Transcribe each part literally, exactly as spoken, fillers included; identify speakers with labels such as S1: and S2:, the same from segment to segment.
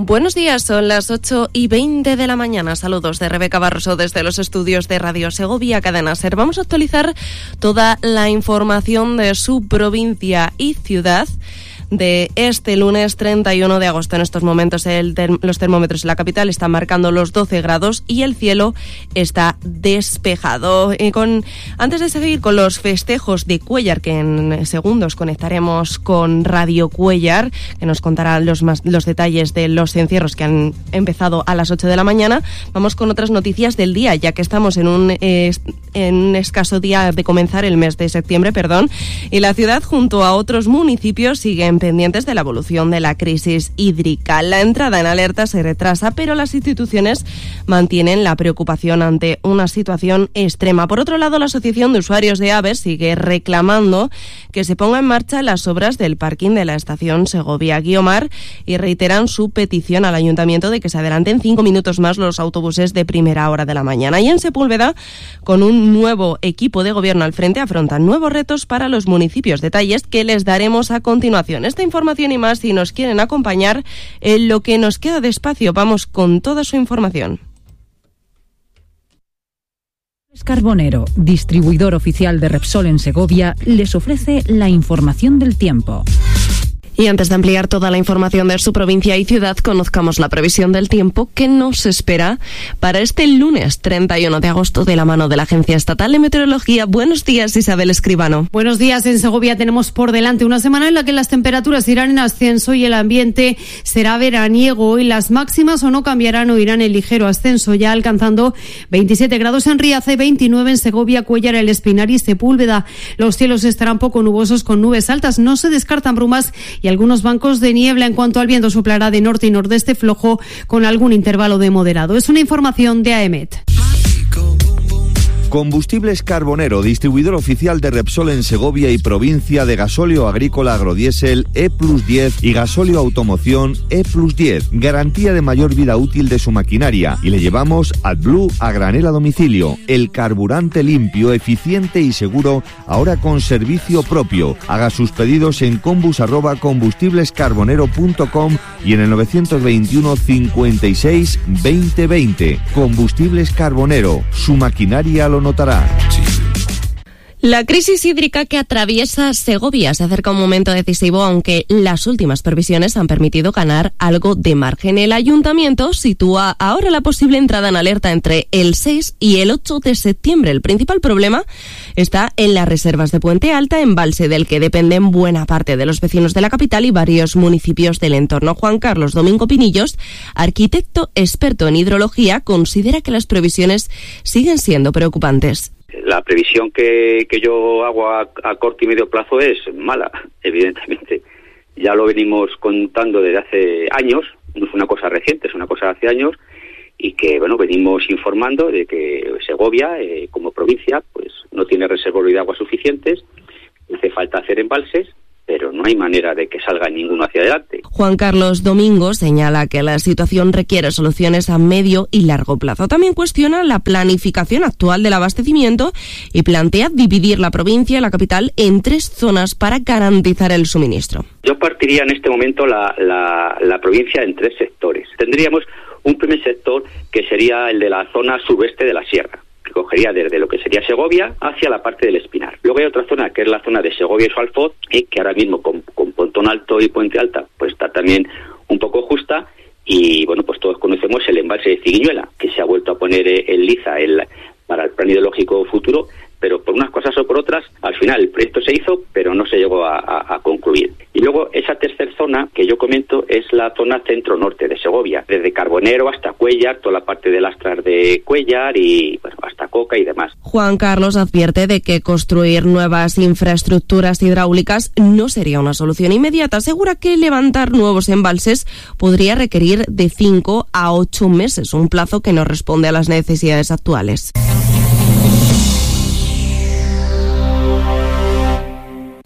S1: Buenos días, son las ocho y veinte de la mañana. Saludos de Rebeca Barroso desde los estudios de Radio Segovia Cadena SER. Vamos a actualizar toda la información de su provincia y ciudad de este lunes treinta y uno de agosto. En estos momentos el term- los termómetros en la capital están marcando los doce grados y el cielo está despejado. Y con, antes de seguir con los festejos de Cuéllar, que en segundos conectaremos con Radio Cuéllar, que nos contará los, más, los detalles de los encierros que han empezado a las ocho de la mañana, vamos con otras noticias del día, ya que estamos en un, eh, en un escaso día de comenzar el mes de septiembre, perdón, y la ciudad junto a otros municipios siguen pendientes de la evolución de la crisis hídrica. La entrada en alerta se retrasa, pero las instituciones mantienen la preocupación ante una situación extrema. Por otro lado, la Asociación de Usuarios de AVE sigue reclamando que se ponga en marcha las obras del parking de la estación Segovia-Guiomar y reiteran su petición al Ayuntamiento de que se adelanten cinco minutos más los autobuses de primera hora de la mañana. Y en Sepúlveda, con un nuevo equipo de gobierno al frente, afrontan nuevos retos para los municipios. Detalles que les daremos a continuación. Esta información y más, si nos quieren acompañar en lo que nos queda de espacio, vamos con toda su información.
S2: Carbonero, distribuidor oficial de Repsol en Segovia, les ofrece la información del tiempo.
S1: Y antes de ampliar toda la información de su provincia y ciudad, conozcamos la previsión del tiempo que nos espera para este lunes treinta y uno de agosto de la mano de la Agencia Estatal de Meteorología. Buenos días, Isabel Escribano.
S3: Buenos días. En Segovia tenemos por delante una semana en la que las temperaturas irán en ascenso y el ambiente será veraniego. Hoy las máximas o no cambiarán o irán en ligero ascenso, ya alcanzando veintisiete grados en Riaza y veintinueve en Segovia, Cuéllar, El Espinar y Sepúlveda. Los cielos estarán poco nubosos con nubes altas. No se descartan brumas y algunos bancos de niebla. En cuanto al viento, soplará de norte y nordeste flojo con algún intervalo de moderado. Es una información de AEMET.
S4: Combustibles Carbonero, distribuidor oficial de Repsol en Segovia y provincia, de gasóleo agrícola agrodiesel E plus diez y gasóleo automoción E plus diez. Garantía de mayor vida útil de su maquinaria. Y le llevamos AdBlue a granel a domicilio. El carburante limpio, eficiente y seguro, ahora con servicio propio. Haga sus pedidos en combus arroba combustiblescarbonero punto com y en el novecientos veintiuno cincuenta y seis veinte veinte. Combustibles Carbonero, su maquinaria lo notará.
S1: La crisis hídrica que atraviesa Segovia se acerca a un momento decisivo, aunque las últimas previsiones han permitido ganar algo de margen. El Ayuntamiento sitúa ahora la posible entrada en alerta entre el seis y el ocho de septiembre. El principal problema está en las reservas de Puente Alta, embalse del que dependen buena parte de los vecinos de la capital y varios municipios del entorno. Juan Carlos Domingo Pinillos, arquitecto experto en hidrología, considera que las previsiones siguen siendo preocupantes.
S5: La previsión que, que yo hago a, a corto y medio plazo es mala, evidentemente. Ya lo venimos contando desde hace años, no es una cosa reciente, es una cosa de hace años, y que, bueno, venimos informando de que Segovia, eh, como provincia, pues no tiene reservorios de agua suficientes, hace falta hacer embalses, pero no hay manera de que salga ninguno hacia adelante.
S1: Juan Carlos Domingo señala que la situación requiere soluciones a medio y largo plazo. También cuestiona la planificación actual del abastecimiento y plantea dividir la provincia y la capital en tres zonas para garantizar el suministro.
S5: Yo partiría en este momento la, la, la provincia en tres sectores. Tendríamos un primer sector que sería el de la zona sureste de la sierra, que cogería desde lo que sería Segovia hacia la parte del Espinar. Luego hay otra zona que es la zona de Segovia y su Alfoz, eh, que ahora mismo con, con Pontón Alto y Puente Alta pues está también un poco justa, y bueno, pues todos conocemos el embalse de Ciguiñuela, que se ha vuelto a poner eh, en liza el, para el plan hidrológico futuro, pero por unas cosas o por otras, al final el proyecto se hizo, pero no se llegó a, a, a concluir. Y luego esa tercera zona que yo comento es la zona centro-norte de Segovia, desde Carbonero hasta Cuéllar, toda la parte de Lastras de Cuéllar y bueno, hasta Coca y demás.
S1: Juan Carlos advierte de que construir nuevas infraestructuras hidráulicas no sería una solución inmediata. Asegura que levantar nuevos embalses podría requerir de cinco a ocho meses, un plazo que no responde a las necesidades actuales.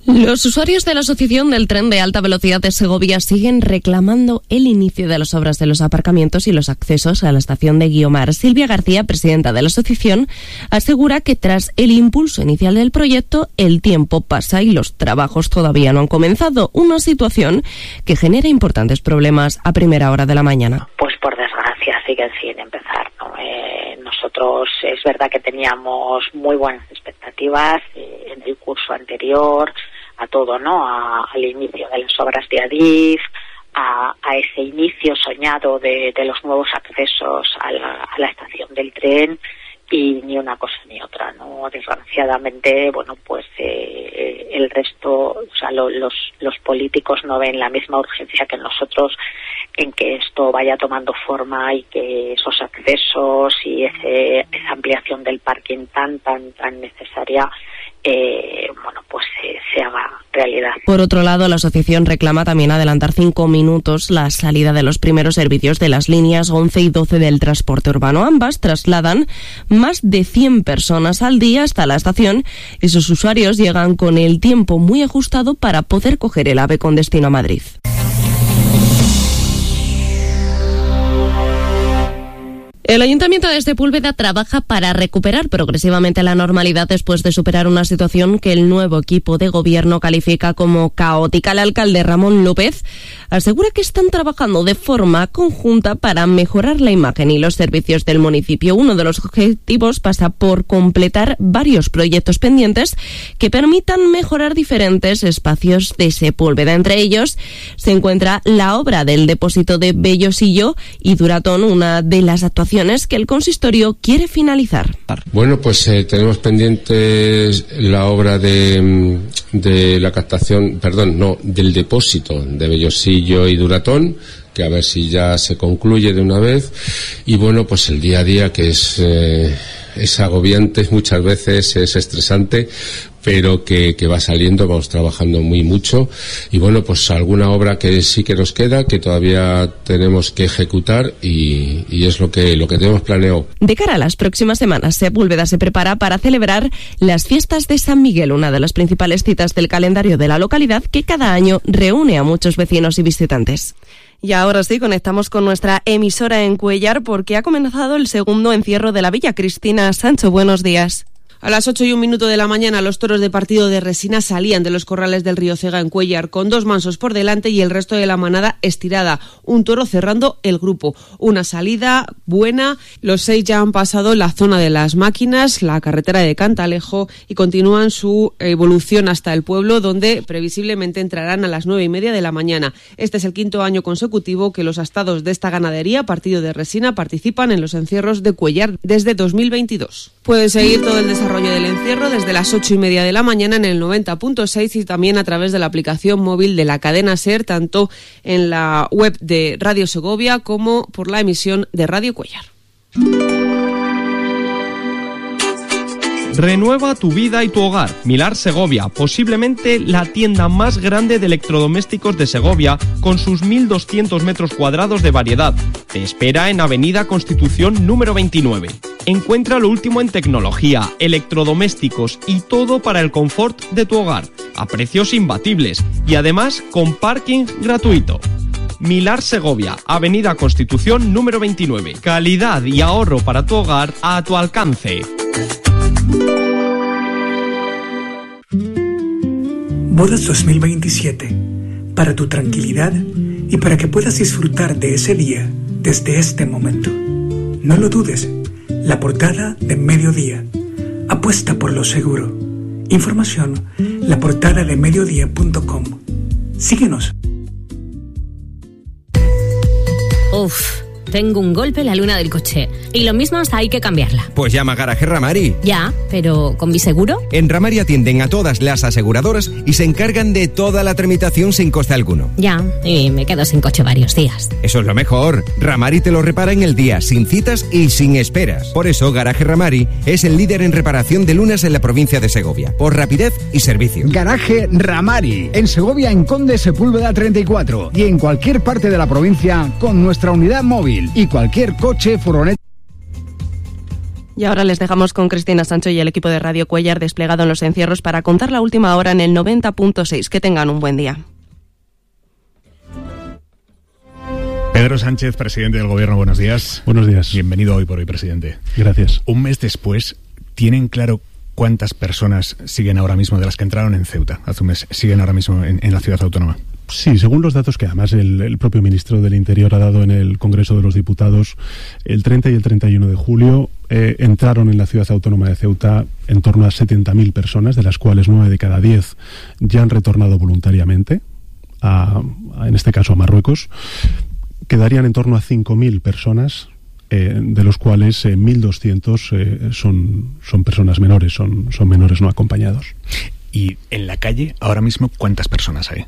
S1: Los usuarios de la Asociación del Tren de Alta Velocidad de Segovia siguen reclamando el inicio de las obras de los aparcamientos y los accesos a la estación de Guiomar. Silvia García, presidenta de la asociación, asegura que tras el impulso inicial del proyecto, el tiempo pasa y los trabajos todavía no han comenzado. Una situación que genera importantes problemas a primera hora de la mañana.
S6: Pues por desgracia siguen sin empezar, ¿no? Eh, nosotros es verdad que teníamos muy buenas expectativas eh, en el curso anterior, a todo, ¿no? A, al inicio de las obras de Adif, a, a ese inicio soñado de, de los nuevos accesos a la, a la estación del tren, y ni una cosa ni otra, ¿no? Desgraciadamente, bueno, pues eh, el resto, o sea, lo, los, los políticos no ven la misma urgencia que nosotros en que esto vaya tomando forma y que esos accesos y ese, esa ampliación del parking tan, tan, tan necesaria, Eh, bueno, pues eh, se haga realidad.
S1: Por otro lado, la asociación reclama también adelantar cinco minutos la salida de los primeros servicios de las líneas once y doce del transporte urbano. Ambas trasladan más de cien personas al día hasta la estación y sus usuarios llegan con el tiempo muy ajustado para poder coger el AVE con destino a Madrid. El Ayuntamiento de Sepúlveda trabaja para recuperar progresivamente la normalidad después de superar una situación que el nuevo equipo de gobierno califica como caótica. El alcalde Ramón López asegura que están trabajando de forma conjunta para mejorar la imagen y los servicios del municipio. Uno de los objetivos pasa por completar varios proyectos pendientes que permitan mejorar diferentes espacios de Sepúlveda. Entre ellos se encuentra la obra del depósito de Bellosillo y Duratón, una de las actuaciones que el consistorio quiere finalizar.
S7: Bueno, pues eh, tenemos pendientes la obra de, de la captación, perdón, no, del depósito de Bellosillo y Duratón, que a ver si ya se concluye de una vez. Y bueno, pues el día a día, que es, eh, es agobiante, muchas veces es estresante, pero que, que va saliendo, vamos trabajando muy mucho, y bueno, pues alguna obra que sí que nos queda, que todavía tenemos que ejecutar, y, y es lo que, lo que tenemos planeado.
S1: De cara a las próximas semanas, Sepúlveda se prepara para celebrar las fiestas de San Miguel, una de las principales citas del calendario de la localidad, que cada año reúne a muchos vecinos y visitantes. Y ahora sí, conectamos con nuestra emisora en Cuéllar, porque ha comenzado el segundo encierro de la Villa. Cristina Sancho, buenos días.
S8: A las ocho y un minuto de la mañana, los toros de partido de Resina salían de los corrales del Río Cega en Cuéllar, con dos mansos por delante y el resto de la manada estirada. Un toro cerrando el grupo. Una salida buena. Los seis ya han pasado la zona de las máquinas, la carretera de Cantalejo, y continúan su evolución hasta el pueblo, donde previsiblemente entrarán a las nueve y media de la mañana. Este es el quinto año consecutivo que los astados de esta ganadería, partido de Resina, participan en los encierros de Cuéllar desde dos mil veintidós. Pueden seguir todo el desarrollo del encierro desde las ocho y media de la mañana en el noventa punto seis y también a través de la aplicación móvil de la cadena SER, tanto en la web de Radio Segovia como por la emisión de Radio Cuéllar.
S9: Renueva tu vida y tu hogar. Milar Segovia, posiblemente la tienda más grande de electrodomésticos de Segovia, con sus mil doscientos metros cuadrados de variedad. Te espera en Avenida Constitución número veintinueve. Encuentra lo último en tecnología, electrodomésticos y todo para el confort de tu hogar, a precios imbatibles y además con parking gratuito. Milar Segovia, Avenida Constitución número veintinueve. Calidad y ahorro para tu hogar a tu alcance.
S10: Bodas dos mil veintisiete, para tu tranquilidad y para que puedas disfrutar de ese día desde este momento. No lo dudes, la portada de Mediodía. Apuesta por lo seguro. Información, la portada de mediodía punto com. Síguenos.
S11: Uf, tengo un golpe en la luna del coche. Y lo mismo hasta hay que cambiarla.
S12: Pues llama a Garaje Ramari.
S11: Ya, pero ¿con mi seguro?
S12: En Ramari atienden a todas las aseguradoras y se encargan de toda la tramitación sin coste alguno.
S11: Ya, y me quedo sin coche varios días.
S12: Eso es lo mejor. Ramari te lo repara en el día, sin citas y sin esperas. Por eso Garaje Ramari es el líder en reparación de lunas en la provincia de Segovia, por rapidez y servicio.
S13: Garaje Ramari, en Segovia, en Conde Sepúlveda treinta y cuatro, y en cualquier parte de la provincia con nuestra unidad móvil y cualquier coche, furgoneta.
S1: Y ahora les dejamos con Cristina Sancho y el equipo de Radio Cuéllar desplegado en los encierros para contar la última hora en el noventa punto seis. Que tengan un buen día.
S14: Pedro Sánchez, presidente del Gobierno, buenos días.
S15: Buenos días.
S14: Bienvenido Hoy por Hoy, presidente.
S15: Gracias.
S14: Un mes después, ¿tienen claro cuántas personas siguen ahora mismo, de las que entraron en Ceuta hace un mes, siguen ahora mismo en, en la ciudad autónoma?
S15: Sí, según los datos que además el, el propio ministro del Interior ha dado en el Congreso de los Diputados, el treinta y el treinta y uno de julio eh, entraron en la ciudad autónoma de Ceuta en torno a setenta mil personas, de las cuales nueve de cada diez ya han retornado voluntariamente, a, a, en este caso a Marruecos. Quedarían en torno a cinco mil personas, eh, de los cuales eh, mil doscientos eh, son, son personas menores, son, son menores no acompañados.
S14: Y en la calle, ahora mismo, ¿cuántas personas hay?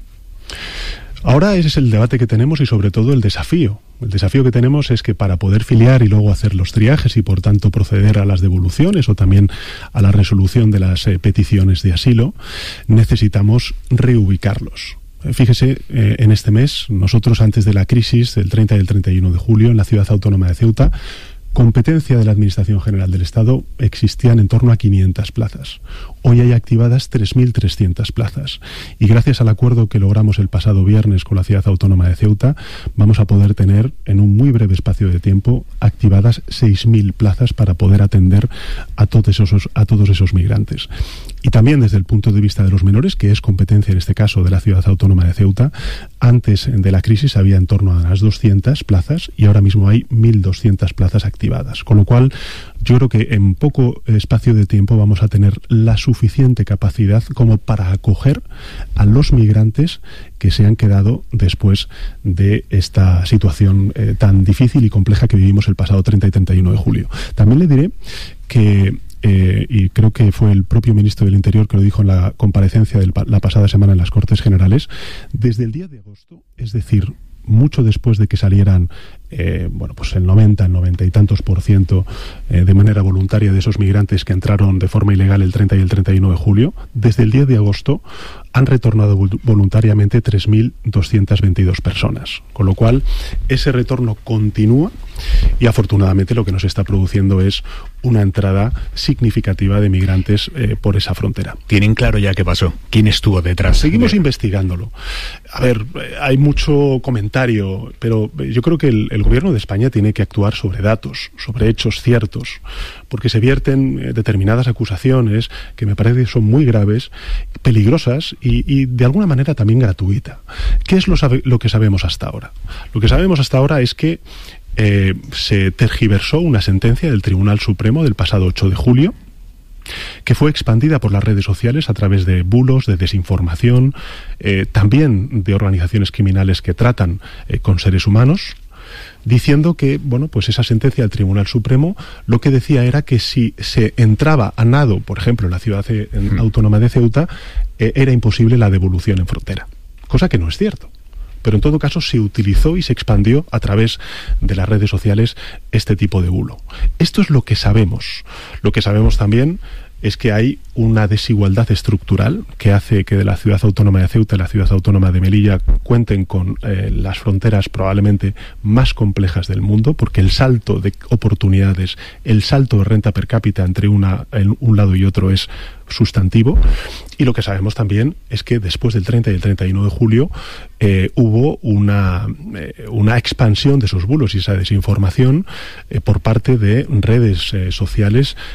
S15: Ahora ese es el debate que tenemos y sobre todo el desafío. El desafío que tenemos es que para poder filiar y luego hacer los triajes y por tanto proceder a las devoluciones o también a la resolución de las eh, peticiones de asilo, necesitamos reubicarlos. Fíjese, eh, en este mes, nosotros antes de la crisis del treinta y el treinta y uno de julio en la ciudad autónoma de Ceuta, competencia de la Administración General del Estado, existían en torno a quinientas plazas. Hoy hay activadas tres mil trescientas plazas. Y gracias al acuerdo que logramos el pasado viernes con la ciudad autónoma de Ceuta, vamos a poder tener en un muy breve espacio de tiempo activadas seis mil plazas para poder atender a todos esos, a todos esos migrantes. Y también desde el punto de vista de los menores, que es competencia en este caso de la ciudad autónoma de Ceuta, antes de la crisis había en torno a las doscientas plazas y ahora mismo hay mil doscientas plazas activadas. Con lo cual, yo creo que en poco espacio de tiempo vamos a tener la suficiente capacidad como para acoger a los migrantes que se han quedado después de esta situación eh, tan difícil y compleja que vivimos el pasado treinta y treinta y uno de julio. También le diré que Eh, y creo que fue el propio ministro del Interior que lo dijo en la comparecencia de la pasada semana en las Cortes Generales, desde el día de agosto, es decir, mucho después de que salieran eh, bueno, pues el noventa, el noventa y tantos por ciento eh, de manera voluntaria de esos migrantes que entraron de forma ilegal el treinta y el treinta y uno de julio, desde el diez de agosto han retornado voluntariamente tres mil doscientas veintidós personas. Con lo cual, ese retorno continúa y afortunadamente lo que nos está produciendo es una entrada significativa de migrantes eh, por esa frontera.
S14: ¿Tienen claro ya qué pasó? ¿Quién estuvo detrás?
S15: Seguimos
S14: de...
S15: investigándolo. A ver, hay mucho comentario, pero yo creo que el, el gobierno de España tiene que actuar sobre datos, sobre hechos ciertos, porque se vierten eh, determinadas acusaciones que me parece que son muy graves, peligrosas y, y de alguna manera también gratuita. ¿Qué es lo, sabe, lo que sabemos hasta ahora? Lo que sabemos hasta ahora es que eh, se tergiversó una sentencia del Tribunal Supremo del pasado ocho de julio, que fue expandida por las redes sociales a través de bulos, de desinformación, eh, también de organizaciones criminales que tratan eh, con seres humanos, diciendo que, bueno, pues esa sentencia del Tribunal Supremo lo que decía era que si se entraba a nado, por ejemplo, en la ciudad de, en, autónoma de Ceuta, eh, era imposible la devolución en frontera, cosa que no es cierto. Pero en todo caso se utilizó y se expandió a través de las redes sociales este tipo de bulo. Esto es lo que sabemos. Lo que sabemos también es que hay una desigualdad estructural que hace que de la ciudad autónoma de Ceuta y la ciudad autónoma de Melilla cuenten con eh, las fronteras probablemente más complejas del mundo, porque el salto de oportunidades, el salto de renta per cápita entre una, en un lado y otro es sustantivo. Y lo que sabemos también es que después del treinta y el treinta y uno de julio eh, hubo una, eh, una expansión de esos bulos y esa desinformación eh, por parte de redes eh, sociales